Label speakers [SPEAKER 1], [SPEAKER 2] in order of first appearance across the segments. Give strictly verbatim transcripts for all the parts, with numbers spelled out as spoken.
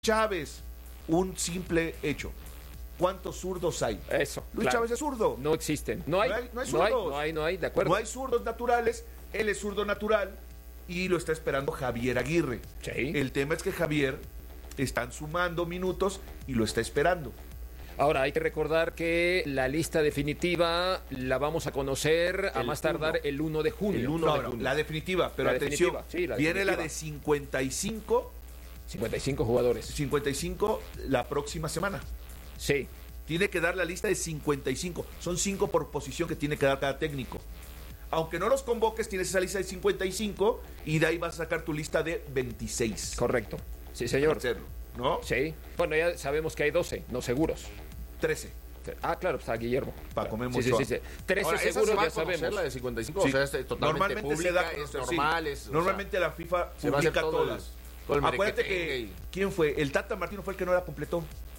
[SPEAKER 1] Chávez, un simple hecho. ¿Cuántos zurdos hay?
[SPEAKER 2] Eso.
[SPEAKER 1] Luis
[SPEAKER 2] claro.
[SPEAKER 1] Chávez es zurdo.
[SPEAKER 2] No existen. No hay.
[SPEAKER 1] No hay, no hay
[SPEAKER 2] no hay,
[SPEAKER 1] zurdos.
[SPEAKER 2] no hay, no hay, de acuerdo.
[SPEAKER 1] No hay zurdos naturales. Él es zurdo natural y lo está esperando Javier Aguirre.
[SPEAKER 2] Sí.
[SPEAKER 1] El tema es que Javier están sumando minutos y lo está esperando.
[SPEAKER 2] Ahora, hay que recordar que la lista definitiva la vamos a conocer a
[SPEAKER 1] El
[SPEAKER 2] más tardar
[SPEAKER 1] uno.
[SPEAKER 2] el uno de junio.
[SPEAKER 1] El uno de junio. La definitiva, pero
[SPEAKER 2] La
[SPEAKER 1] atención,
[SPEAKER 2] definitiva, sí, la
[SPEAKER 1] viene
[SPEAKER 2] definitiva.
[SPEAKER 1] la de cincuenta y cinco,
[SPEAKER 2] cincuenta y cinco jugadores.
[SPEAKER 1] cincuenta y cinco la próxima semana.
[SPEAKER 2] Sí.
[SPEAKER 1] Tiene que dar la lista de cincuenta y cinco. Son cinco por posición que tiene que dar cada técnico. Aunque no los convoques, tienes esa lista de cincuenta y cinco y de ahí vas a sacar tu lista de veintiséis.
[SPEAKER 2] Correcto. Sí, señor.
[SPEAKER 1] Hacerlo, ¿no?
[SPEAKER 2] Sí. Bueno, ya sabemos que hay doce, no seguros.
[SPEAKER 1] trece.
[SPEAKER 2] Ah, claro, está Guillermo.
[SPEAKER 1] Para comer
[SPEAKER 2] sí,
[SPEAKER 1] mucho.
[SPEAKER 2] Sí, sí, sí. trece
[SPEAKER 3] Ahora, ¿esa
[SPEAKER 2] seguros
[SPEAKER 3] se va
[SPEAKER 2] ya
[SPEAKER 3] a conocer,
[SPEAKER 2] sabemos.
[SPEAKER 3] la de cincuenta y cinco?
[SPEAKER 1] Sí.
[SPEAKER 3] O sea, es totalmente
[SPEAKER 1] Normalmente
[SPEAKER 3] pública,
[SPEAKER 1] se da,
[SPEAKER 3] es
[SPEAKER 1] sí.
[SPEAKER 3] normal, es... o
[SPEAKER 1] Normalmente
[SPEAKER 3] sea,
[SPEAKER 1] la FIFA
[SPEAKER 3] se va a hacer
[SPEAKER 1] publica
[SPEAKER 3] todo el-
[SPEAKER 1] todas.
[SPEAKER 3] todo el
[SPEAKER 1] Acuérdate
[SPEAKER 3] merequetengue
[SPEAKER 1] que,
[SPEAKER 3] y-
[SPEAKER 1] ¿quién fue? El Tata Martino fue el que no la completó.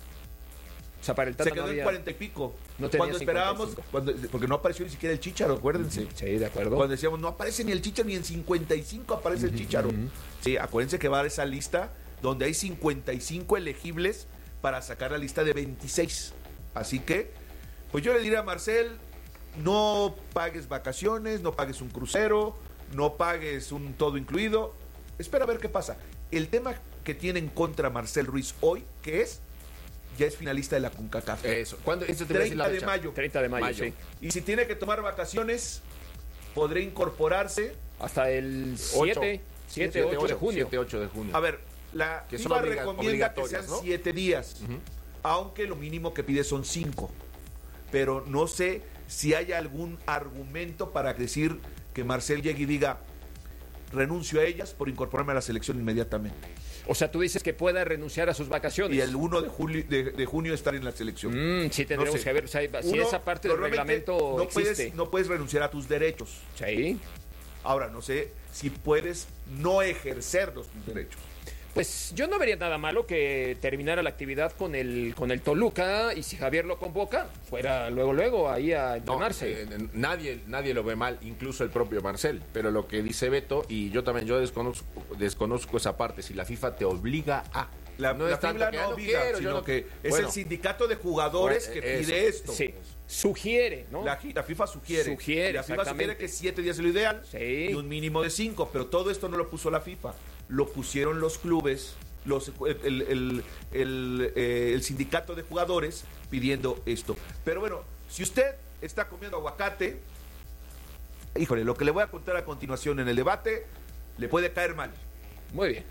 [SPEAKER 2] O sea, para el Tata
[SPEAKER 1] Se quedó
[SPEAKER 2] no
[SPEAKER 1] en
[SPEAKER 2] había-
[SPEAKER 1] cuarenta y pico.
[SPEAKER 2] no tenía
[SPEAKER 1] cuando esperábamos,
[SPEAKER 2] cincuenta y cinco.
[SPEAKER 1] cuando, porque no apareció ni siquiera el Chícharo, acuérdense.
[SPEAKER 2] Sí, de acuerdo.
[SPEAKER 1] Cuando decíamos, no aparece ni el Chícharo, ni en cincuenta y cinco aparece el Chícharo. Sí, acuérdense que va a dar esa lista donde hay cincuenta y cinco elegibles para sacar la lista de veintiséis. Así que, pues yo le diría a Marcel, no pagues vacaciones, no pagues un crucero, no pagues un todo incluido. Espera a ver qué pasa. El tema que tiene en contra Marcel Ruiz hoy, que es, ya es finalista de la CONCACAF.
[SPEAKER 3] Eso. ¿Cuándo? Eso te voy a decir la
[SPEAKER 1] treinta de
[SPEAKER 3] fecha.
[SPEAKER 1] mayo.
[SPEAKER 2] treinta de mayo,
[SPEAKER 3] Mayo.
[SPEAKER 2] sí.
[SPEAKER 1] Y si tiene que tomar vacaciones, podrá incorporarse.
[SPEAKER 2] Hasta el siete, siete, ocho de junio.
[SPEAKER 3] siete, ocho de junio.
[SPEAKER 1] A ver, la
[SPEAKER 3] Que son
[SPEAKER 1] FIFA
[SPEAKER 3] obliga-
[SPEAKER 1] recomienda que
[SPEAKER 3] obligatorias,
[SPEAKER 1] sean
[SPEAKER 3] ¿no?
[SPEAKER 1] siete días, aunque lo mínimo que pide son cinco. Pero no sé si hay algún argumento para decir que Marcel llegue y diga, renuncio a ellas por incorporarme a la selección inmediatamente.
[SPEAKER 2] O sea, tú dices que pueda renunciar a sus vacaciones.
[SPEAKER 1] Y el uno de, julio, de, de junio estar en la selección.
[SPEAKER 2] Mm, sí, tendremos
[SPEAKER 1] No sé.
[SPEAKER 2] que ver. O sea, si
[SPEAKER 1] Uno,
[SPEAKER 2] esa parte del
[SPEAKER 1] normalmente
[SPEAKER 2] reglamento
[SPEAKER 1] no
[SPEAKER 2] existe.
[SPEAKER 1] puedes, no puedes renunciar a tus derechos.
[SPEAKER 2] Sí.
[SPEAKER 1] Ahora, no sé si puedes no ejercer los tus derechos.
[SPEAKER 2] Pues yo no vería nada malo que terminara la actividad con el con el Toluca y si Javier lo convoca, fuera luego luego ahí a
[SPEAKER 3] No,
[SPEAKER 2] entrenarse.
[SPEAKER 3] eh, nadie, nadie lo ve mal, incluso el propio Marcel. Pero lo que dice Beto, y yo también yo desconozco, desconozco esa parte, si la FIFA te obliga a...
[SPEAKER 1] La,
[SPEAKER 3] no
[SPEAKER 1] la
[SPEAKER 3] es tanto
[SPEAKER 1] FIFA
[SPEAKER 3] que,
[SPEAKER 1] no
[SPEAKER 3] ah, no
[SPEAKER 1] obliga,
[SPEAKER 3] quiero, yo
[SPEAKER 1] sino
[SPEAKER 3] no-
[SPEAKER 1] que es
[SPEAKER 3] Bueno,
[SPEAKER 1] el sindicato de jugadores
[SPEAKER 3] Bueno,
[SPEAKER 1] que
[SPEAKER 3] eso,
[SPEAKER 1] pide esto.
[SPEAKER 2] Sí. Sugiere, ¿no?
[SPEAKER 1] La, la FIFA sugiere.
[SPEAKER 2] Sugiere,
[SPEAKER 1] la FIFA sugiere
[SPEAKER 2] exactamente.
[SPEAKER 1] que siete días es lo ideal
[SPEAKER 2] Sí.
[SPEAKER 1] y un mínimo de cinco, pero todo esto no lo puso la FIFA, lo pusieron los clubes, los, el, el- el, eh, el sindicato de jugadores pidiendo esto. Pero bueno, si usted está comiendo aguacate, híjole, lo que le voy a contar a continuación en el debate le puede caer mal.
[SPEAKER 2] Muy bien.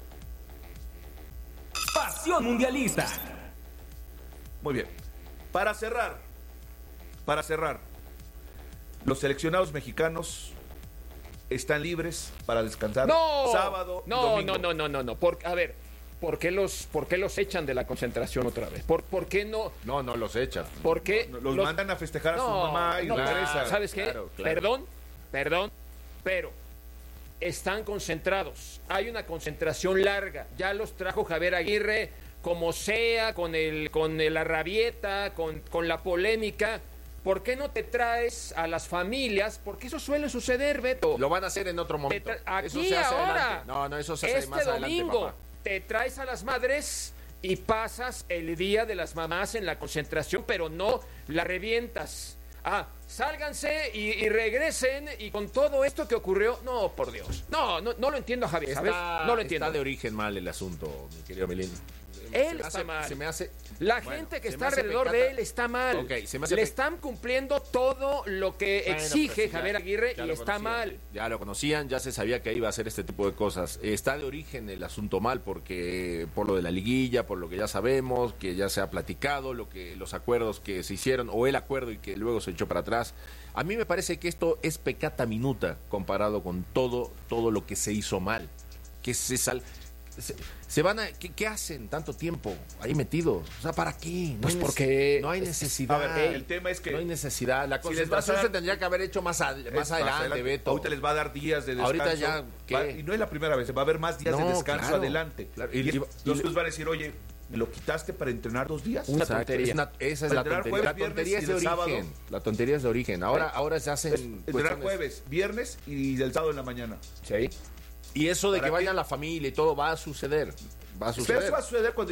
[SPEAKER 4] Pasión Mundialista.
[SPEAKER 1] Muy bien. Para cerrar, para cerrar, los seleccionados mexicanos están libres para descansar
[SPEAKER 2] No.
[SPEAKER 1] sábado y
[SPEAKER 2] No,
[SPEAKER 1] domingo.
[SPEAKER 2] no, no, no, no, no. Por, a ver, ¿por qué los por qué los echan de la concentración otra vez? ¿Por, por qué no?
[SPEAKER 3] No, no los echan.
[SPEAKER 2] ¿Por qué
[SPEAKER 1] Los, mandan a festejar a su mamá y
[SPEAKER 2] no,
[SPEAKER 1] regresan.
[SPEAKER 2] ¿sabes qué?
[SPEAKER 3] Claro, claro.
[SPEAKER 2] Perdón, perdón, pero están concentrados. Hay una concentración larga. Ya los trajo Javier Aguirre, como sea, con el, con el- la rabieta, con, con la polémica. ¿Por qué no te traes a las familias? Porque eso suele suceder, Beto.
[SPEAKER 3] Lo van a hacer en otro
[SPEAKER 2] Te
[SPEAKER 3] momento.
[SPEAKER 2] tra- Aquí
[SPEAKER 3] Eso se hace
[SPEAKER 2] ahora.
[SPEAKER 3] adelante. No, no, eso se hace
[SPEAKER 2] este
[SPEAKER 3] más adelante,
[SPEAKER 2] domingo
[SPEAKER 3] papá.
[SPEAKER 2] te traes a las madres y pasas el día de las mamás en la concentración, pero no la revientas. Ah, sálganse y, y regresen y con todo esto que ocurrió, no, por Dios. No, no, no lo entiendo, Javier, ¿sabes?
[SPEAKER 3] Está,
[SPEAKER 2] No lo entiendo.
[SPEAKER 3] está de origen mal el asunto, mi querido Melín.
[SPEAKER 2] Él
[SPEAKER 3] Se me
[SPEAKER 2] está
[SPEAKER 3] hace-
[SPEAKER 2] mal.
[SPEAKER 3] Se me hace...
[SPEAKER 2] La
[SPEAKER 3] bueno,
[SPEAKER 2] gente que
[SPEAKER 3] se
[SPEAKER 2] está
[SPEAKER 3] me hace
[SPEAKER 2] alrededor
[SPEAKER 3] pecata.
[SPEAKER 2] de él está mal.
[SPEAKER 3] Ok, se me hace
[SPEAKER 2] Le
[SPEAKER 3] pe-
[SPEAKER 2] están cumpliendo todo lo que
[SPEAKER 3] Bueno,
[SPEAKER 2] exige
[SPEAKER 3] pues, ya-
[SPEAKER 2] Javier Aguirre
[SPEAKER 3] ya
[SPEAKER 2] y
[SPEAKER 3] lo
[SPEAKER 2] está
[SPEAKER 3] conocían,
[SPEAKER 2] mal.
[SPEAKER 3] Ya lo conocían, ya se sabía que iba a hacer este tipo de cosas. Está de origen el asunto mal porque por lo de la liguilla, por lo que ya sabemos, que ya se ha platicado, lo que los acuerdos que se hicieron o el acuerdo y que luego se echó para atrás. A mí me parece que esto es pecata minuta comparado con todo todo lo que se hizo mal. Que se sal Se, se van a... ¿qué, ¿Qué hacen tanto tiempo ahí metidos? O sea, ¿para qué? No
[SPEAKER 2] Pues
[SPEAKER 3] hay
[SPEAKER 2] porque-
[SPEAKER 3] No hay necesidad.
[SPEAKER 1] A ver, el tema es que...
[SPEAKER 3] No hay necesidad. La
[SPEAKER 1] si les vas a
[SPEAKER 3] concentración
[SPEAKER 1] dar-
[SPEAKER 3] se tendría que haber hecho más, a- más
[SPEAKER 1] Es
[SPEAKER 3] adelante, Beto.
[SPEAKER 1] Ahorita les va a dar días de descanso.
[SPEAKER 3] Ahorita ya, ¿qué?
[SPEAKER 1] Va- y no es la primera vez, va a haber más días de
[SPEAKER 3] No,
[SPEAKER 1] descanso
[SPEAKER 3] claro,
[SPEAKER 1] adelante.
[SPEAKER 3] claro.
[SPEAKER 1] Y,
[SPEAKER 3] Y- y-
[SPEAKER 1] los clubes van a decir, oye, ¿me lo quitaste para entrenar dos días?
[SPEAKER 2] Una
[SPEAKER 3] Exacto,
[SPEAKER 2] tontería.
[SPEAKER 3] es una- esa es
[SPEAKER 1] Para
[SPEAKER 3] la
[SPEAKER 1] entrenar
[SPEAKER 3] tontería.
[SPEAKER 1] jueves,
[SPEAKER 3] La
[SPEAKER 1] viernes
[SPEAKER 3] tontería
[SPEAKER 1] y
[SPEAKER 3] es de
[SPEAKER 1] el sábado.
[SPEAKER 3] origen. La tontería es de origen. Ahora, ahora se hacen
[SPEAKER 1] Entrenar
[SPEAKER 3] cuestiones-
[SPEAKER 1] jueves, viernes y el sábado en la mañana.
[SPEAKER 2] Sí.
[SPEAKER 3] Y eso de
[SPEAKER 1] ¿Para
[SPEAKER 3] que
[SPEAKER 1] qué?
[SPEAKER 3] vaya la familia y todo va a suceder. Va a
[SPEAKER 1] Pero
[SPEAKER 3] suceder.
[SPEAKER 1] eso va a suceder cuando